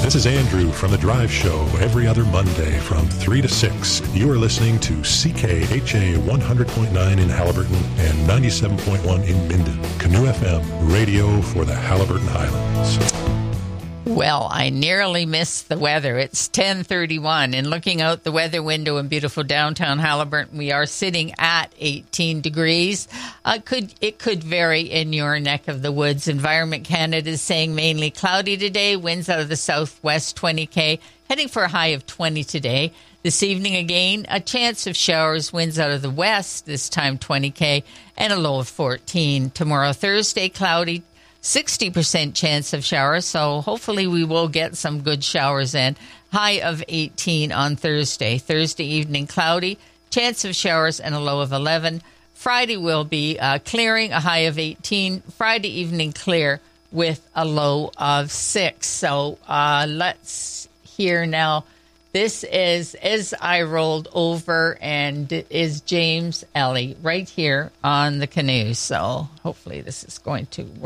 This is Andrew from The Drive Show every other Monday from 3 to 6. You are listening to CKHA 100.9 in Haliburton and 97.1 in Minden. Canoe FM, radio for the Haliburton Highlands. Well, I nearly missed the weather. It's 10:31, and looking out the weather window in beautiful downtown Haliburton, we are sitting at 18 degrees. It could vary in your neck of the woods. Environment Canada is saying mainly cloudy today, winds out of the southwest 20 heading for a high of 20 today. This evening again, a chance of showers, winds out of the west, this time 20 and a low of 14. Tomorrow, Thursday, cloudy, 60% chance of showers, so hopefully we will get some good showers in. High of 18 on Thursday. Thursday evening, cloudy, chance of showers, and a low of 11. Friday will be clearing, a high of 18. Friday evening, clear with a low of 6. So let's hear now. This is As I Rolled Over, and it is James Ellie right here on the canoe. So hopefully this is going to work.